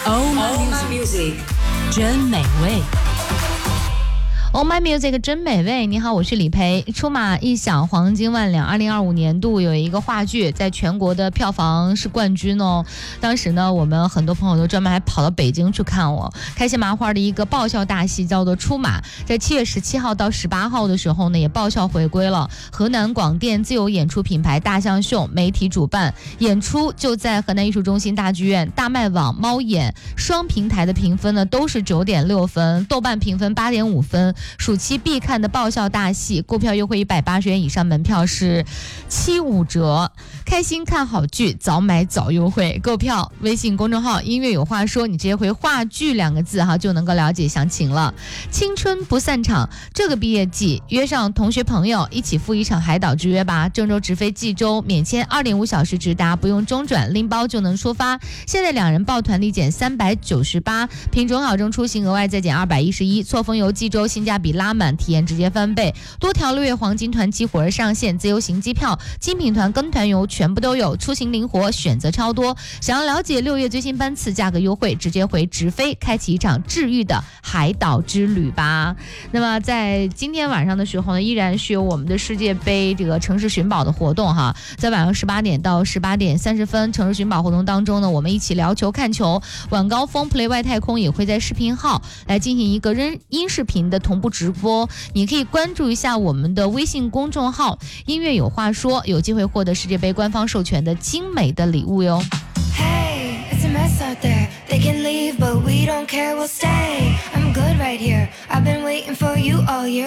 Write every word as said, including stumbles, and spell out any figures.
Oh my music， 真美味。 Oh My Music 真美味，你好，我是李培。出马一响，黄金万两。二零二五年度有一个话剧在全国的票房是冠军哦。当时呢，我们很多朋友都专门还跑到北京去看我。开心麻花的一个爆笑大戏叫做《出马》，在七月十七号到十八号的时候呢，也爆笑回归了。河南广电自由演出品牌大象秀媒体主办，演出就在河南艺术中心大剧院。大麦网、猫眼双平台的评分呢都是九点六分，豆瓣评分八点五分。暑期必看的爆笑大戏，购票优惠一百八十元以上门票是七五折。开心看好剧，早买早优惠。购票微信公众号音乐有话说，你直接回话剧两个字哈，就能够了解详情了。青春不散场，这个毕业季约上同学朋友一起赴一场海岛之约吧。郑州直飞冀州，免签二点五小时直达，不用中转，拎包就能出发。现在两人抱团立减三百九十八，凭准考证出行额外再减二百一十一。错峰游冀州，性价比拉满，体验直接翻倍。多条六月黄金团期火热上线，自由行机票、精品团、跟团游全部都有，出行灵活，选择超多。想要了解六月最新班次价格优惠，直接回直飞，开启一场治愈的海岛之旅吧。那么在今天晚上的时候呢，依然是有我们的世界杯这个城市寻宝的活动哈，在晚上十八点到十八点三十分，城市寻宝活动当中呢，我们一起聊球看球。晚高峰 Play 外太空也会在视频号来进行一个音视频的同步直播，你可以关注一下我们的微信公众号音乐有话说，有机会获得世界杯官方授权的精美的礼物哟。 Hey, it's a mess out there. They can leave, but we don't care, we'll stay. I'm good right here. I've been waiting for you all year.